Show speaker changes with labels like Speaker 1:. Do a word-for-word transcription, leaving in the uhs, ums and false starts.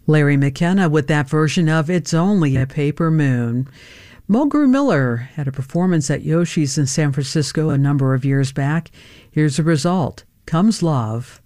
Speaker 1: Larry McKenna with that version of It's Only a Paper Moon. Mulgrew Miller had a performance at Yoshi's in San Francisco a number of years back. Here's the result. Comes Love.